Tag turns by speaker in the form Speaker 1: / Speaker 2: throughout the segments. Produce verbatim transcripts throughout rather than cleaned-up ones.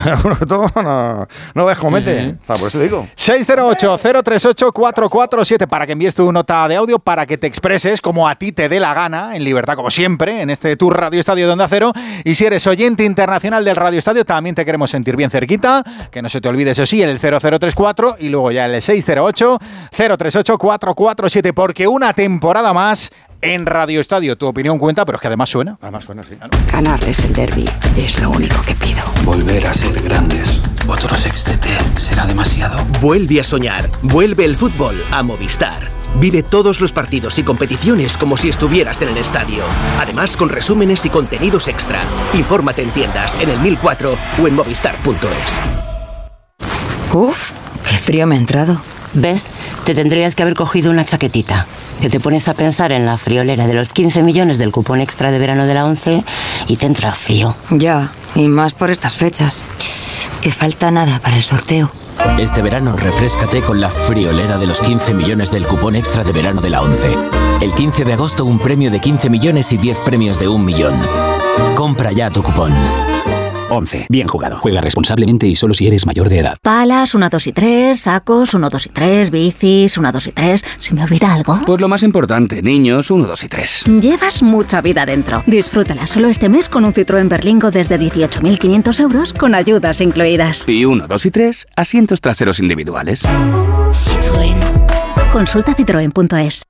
Speaker 1: no, no ves cómo mete. Uh-huh. O sea, por eso digo.
Speaker 2: seis cero ocho, cero tres ocho, cuatro cuatro siete para que envíes tu nota de audio, para que te expreses como a ti te dé la gana, en libertad, como siempre, en este Tour Radio Estadio de Onda Cero. Y si eres oyente internacional del Radio Estadio, también te queremos sentir bien cerquita. Que no se te olvide, eso sí, el cero cero tres cuatro y luego ya el seis cero ocho, cero tres ocho, cuatro cuatro siete, porque una temporada más en Radio Estadio. Tu opinión cuenta, pero es que además suena.
Speaker 1: Además suena, sí.
Speaker 3: Ganarles el derbi es lo único que pido.
Speaker 4: Volver a ser grandes. Otro sextete será demasiado.
Speaker 5: Vuelve a soñar. Vuelve el fútbol a Movistar. Vive todos los partidos y competiciones como si estuvieras en el estadio. Además, con resúmenes y contenidos extra. Infórmate en tiendas, en el mil cuatro o en movistar punto es.
Speaker 3: Uf, qué frío me ha entrado.
Speaker 6: ¿Ves? Te tendrías que haber cogido una chaquetita. Que te pones a pensar en la friolera de los quince millones del cupón extra de verano de la ONCE y te entra frío.
Speaker 3: Ya, y más por estas fechas. Que falta nada para el sorteo.
Speaker 7: Este verano refréscate con la friolera de los quince millones del cupón extra de verano de la ONCE. El quince de agosto un premio de quince millones y diez premios de un millón. Compra ya tu cupón.
Speaker 8: once. Bien jugado. Juega responsablemente y solo si eres mayor de edad.
Speaker 9: Palas, uno, dos y tres. Sacos, uno, dos y tres. Bicis, uno, dos y tres. ¿Se me olvida algo?
Speaker 8: Pues lo más importante, niños, uno, dos y tres.
Speaker 9: Llevas mucha vida dentro. Disfrútala solo este mes con un Citroën Berlingo desde dieciocho mil quinientos euros con ayudas incluidas.
Speaker 8: Y uno, dos y tres, asientos traseros individuales.
Speaker 9: Citroën. Consulta citroen punto es.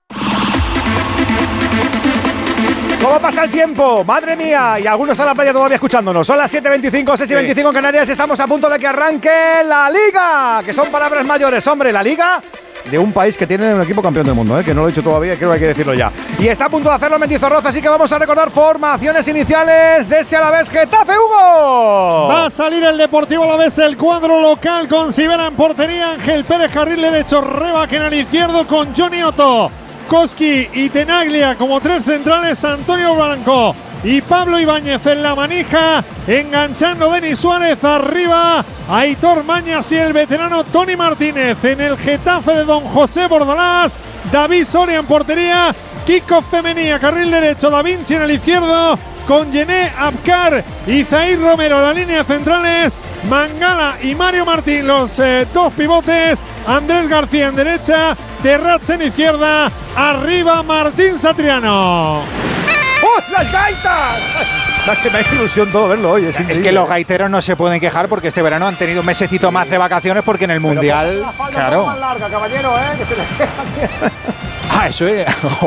Speaker 1: ¿Cómo pasa el tiempo? ¡Madre mía! Y algunos están en la playa todavía escuchándonos. Son las siete veinticinco, seis y veinticinco en Canarias. Estamos a punto de que arranque la Liga. Que son palabras mayores, hombre. La Liga de un país que tiene un equipo campeón del mundo, ¿eh? Que no lo he dicho todavía, creo que hay que decirlo ya. Y está a punto de hacerlo Mendizorroza, así que vamos a recordar formaciones iniciales de ese Alavés Getafe, Hugo.
Speaker 10: Va a salir el Deportivo Alavés, el cuadro local con Sivera en portería, Ángel Pérez carril derecho, Rebaque en el izquierdo con Johnny Otto, Koski y Tenaglia como tres centrales, Antonio Blanco y Pablo Ibáñez en la manija, enganchando Denis Suárez arriba, Aitor Mañas y el veterano Tony Martínez. En el Getafe de Don José Bordalás, David Soria en portería, Kiko Femenía, carril derecho, Da Vinci en el izquierdo, con Yené Abkar y Zair Romero en la línea centrales, Mangala y Mario Martín los eh, dos pivotes, Andrés García en derecha, Terrats en izquierda, arriba Martín Satriano.
Speaker 1: ¡Oh, las gaitas! Es que me da ilusión todo verlo hoy. Es,
Speaker 2: es que los gaiteros no se pueden quejar porque este verano han tenido un mesecito sí. más de vacaciones porque en el pero Mundial…
Speaker 1: Claro. Más larga, caballero, ¿eh? Que se le
Speaker 2: Ah, eso es.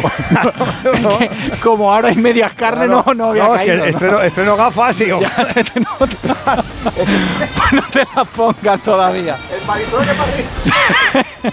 Speaker 2: Como ahora hay medias carnes, no, no, no había
Speaker 1: no,
Speaker 2: caído.
Speaker 1: ¿no? Estreno, estreno gafas y…
Speaker 2: Ya se te nota. Pues no te las pongas todavía.
Speaker 1: El marito de Madrid.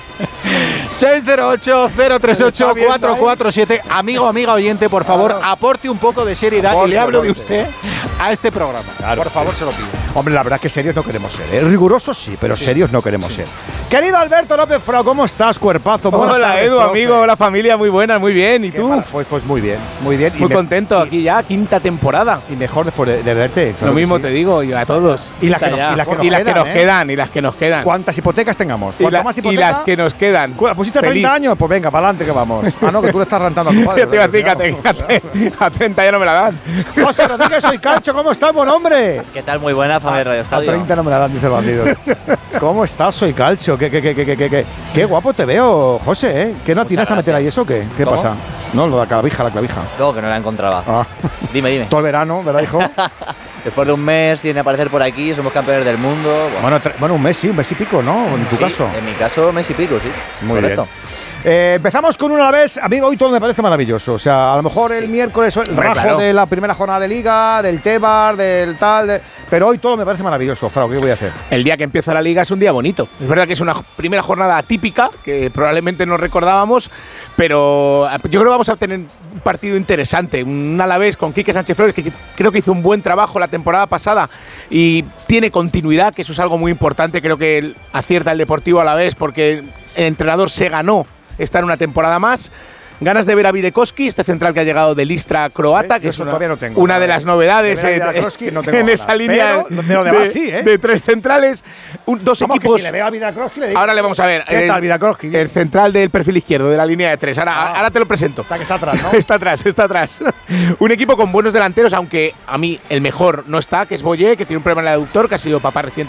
Speaker 2: seis cero ocho, cero tres ocho, cuatro cuatro siete. Amigo, amiga oyente, por favor, claro. aporte un poco de seriedad y le hablo de usted a este programa. Claro, por favor, sí. se lo pido.
Speaker 1: Hombre, la verdad es que serios no queremos ser. ¿eh? Rigurosos sí, pero sí. serios no queremos sí. ser. Querido Alberto López Frau, ¿cómo estás, cuerpazo?
Speaker 11: Hola, tardes, Edu, profe. Amigo, hola familia, muy buena, muy bien. ¿Y tú?
Speaker 1: Pues, pues muy bien, muy bien.
Speaker 11: Muy y contento, me, aquí ya, quinta temporada.
Speaker 1: Y mejor después de, de verte.
Speaker 11: Claro Lo mismo sí. te digo, y a todos.
Speaker 1: Y las que, nos, y las que nos,
Speaker 11: y las
Speaker 1: quedan,
Speaker 11: que nos
Speaker 1: ¿eh?
Speaker 11: quedan, y las que nos quedan.
Speaker 1: ¿Cuántas hipotecas tengamos?
Speaker 11: Y, la, más hipoteca, y las que nos quedan.
Speaker 1: ¿Pusiste Feliz. treinta años? Pues venga, para adelante que vamos. Ah, no, que tú le estás rentando a tu padre.
Speaker 11: Yo te iba a decir que a treinta ya no me la dan.
Speaker 1: José Rodríguez, soy Calcho, ¿cómo estás, buen hombre?
Speaker 12: ¿Qué tal? Muy buena, familia Radio Estadio.
Speaker 1: A treinta no me la dan, dice el bandido. ¿Cómo estás, soy Calcho? ¿Qué, qué, qué, qué, qué, qué, qué guapo te veo, José, ¿eh? ¿Qué no atinas a meter ahí eso o qué? ¿Qué ¿Cómo? pasa? No, lo de la clavija, la clavija.
Speaker 12: No, que no la encontraba. Ah. Dime, dime.
Speaker 1: Todo el verano, ¿verdad, hijo?
Speaker 12: Después de un mes sin aparecer por aquí, somos campeones del mundo.
Speaker 1: Bueno, bueno, bueno un mes sí, un mes y pico, ¿no? En tu
Speaker 12: sí,
Speaker 1: caso.
Speaker 12: En mi caso, un mes y pico, sí.
Speaker 1: Muy
Speaker 12: Correcto.
Speaker 1: bien. Eh, empezamos con una vez, amigo, hoy todo me parece maravilloso. O sea, a lo mejor el miércoles el rajo claro. de la primera jornada de Liga, del Tebar, del tal, de, pero hoy todo me parece maravilloso. Frau, ¿qué voy a hacer?
Speaker 11: El día que empieza la Liga es un día bonito. Es verdad que es una primera jornada atípica, que probablemente no recordábamos, pero yo creo que vamos a tener un partido interesante. Un Alavés con Quique Sánchez Flores, que creo que hizo un buen trabajo la temporada pasada y tiene continuidad, que eso es algo muy importante. Creo que acierta el Deportivo Alavés porque el entrenador se ganó estar una temporada más. Ganas de ver a Videkoski, este central que ha llegado del Istra croata, ¿Eh? que Eso es una, no tengo, una de las novedades de eh, no en esa línea
Speaker 1: pero, de, de, sí, ¿eh?
Speaker 11: de tres centrales. Un, dos
Speaker 1: Vamos
Speaker 11: equipos.
Speaker 1: Que si le veo a Videkoski, le digo,
Speaker 11: ahora le vamos a ver.
Speaker 1: ¿Qué
Speaker 11: el,
Speaker 1: tal, Videkoski?
Speaker 11: El central del perfil izquierdo, de la línea de tres. Ahora, ah. ahora te lo presento.
Speaker 1: O sea, que está atrás, ¿no?
Speaker 11: está atrás, está atrás. Un equipo con buenos delanteros, aunque a mí el mejor no está, que es Boyé, que tiene un problema en el aductor, que ha sido papá reciente.